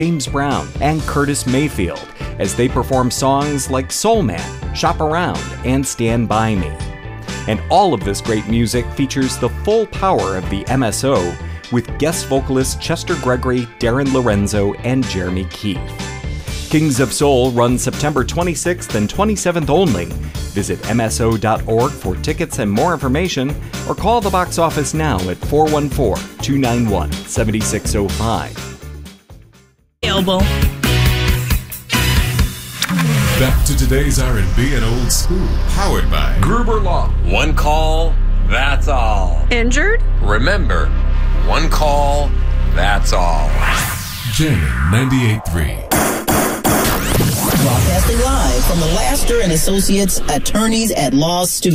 James Brown, and Curtis Mayfield as they perform songs like Soul Man, Shop Around, and Stand By Me. And all of this great music features the full power of the MSO with guest vocalists Chester Gregory, Darren Lorenzo, and Jeremy Keith. Kings of Soul runs September 26th and 27th only. Visit MSO.org for tickets and more information, or call the box office now at 414-291-7605. Back to today's R&B and old school, powered by Gruber Law. One call, that's all. Injured? Remember, one call, that's all. Jamming 98.3. Broadcasting live from the Laster and Associates Attorneys at Law Studio.